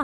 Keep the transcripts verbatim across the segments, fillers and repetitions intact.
está.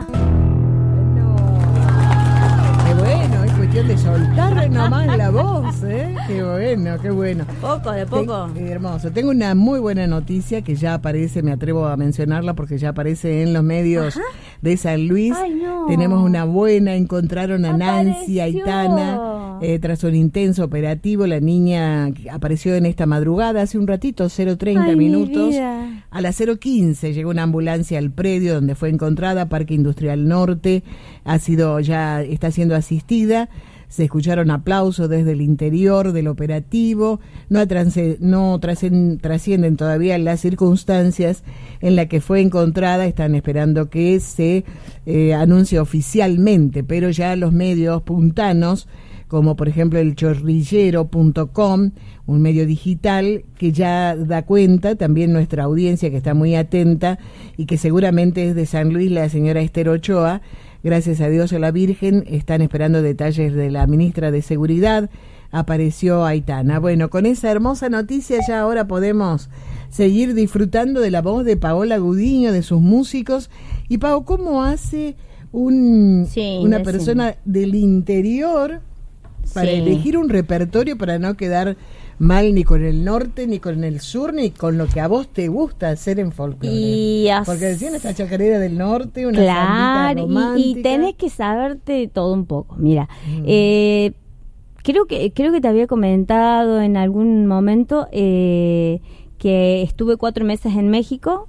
De soltar nomás la voz, ¿eh? Qué bueno, qué bueno. Poco, de poco. Ten, hermoso. Tengo una muy buena noticia que ya aparece, me atrevo a mencionarla porque ya aparece en los medios. Ajá. De San Luis. Ay, no. Tenemos una buena, encontraron a Apareció. Nancy Aitana eh, tras un intenso operativo. La niña apareció en esta madrugada, hace un ratito, cero treinta minutos. A las cero quince llegó una ambulancia al predio donde fue encontrada, Parque Industrial Norte. Ha sido ya, está siendo asistida. Se escucharon aplausos desde el interior del operativo. No, trans- no trascend- trascienden todavía las circunstancias en las que fue encontrada. Están esperando que se eh, anuncie oficialmente, pero ya los medios puntanos, como por ejemplo el chorrillero punto com, un medio digital que ya da cuenta, también nuestra audiencia que está muy atenta y que seguramente es de San Luis, la señora Esther Ochoa. Gracias a Dios a la Virgen, están esperando detalles de la ministra de Seguridad. Apareció Aitana. Bueno, con esa hermosa noticia ya ahora podemos seguir disfrutando de la voz de Paola Gudiño, de sus músicos. Y Pao, ¿cómo hace un, sí, una persona del interior para sí. elegir un repertorio para no quedar mal ni con el norte, ni con el sur, ni con lo que a vos te gusta hacer en folclore? Y as... Porque decían esta chacarera del norte, una claro, sambita romántica. Y, y tenés que saberte todo un poco. Mira, mm. eh, creo que creo que te había comentado en algún momento eh, que estuve cuatro meses en México,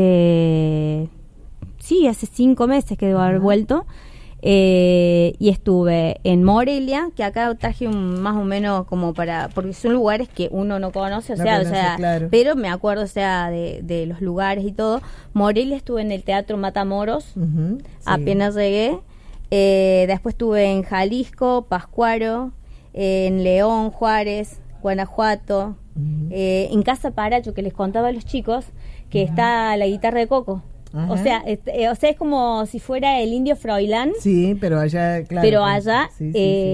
hace, sí, hace cinco meses que debo haber vuelto. Eh, y estuve en Morelia, que acá traje un, más o menos como para, porque son lugares que uno no conoce, o no sea, conoce, o sea, claro. Pero me acuerdo, o sea, de, de los lugares y todo. Morelia estuve en el Teatro Matamoros, uh-huh, sí. Apenas llegué. Eh, después estuve en Jalisco, Pátzcuaro, eh, en León, Juárez, Guanajuato, uh-huh. eh, en Casa Paracho, que les contaba a los chicos, que uh-huh. está la guitarra de Coco. Ajá. O sea, este, o sea, es como si fuera el Indio Froilán. Sí, pero allá, claro. Pero allá, sí, sí, eh, sí.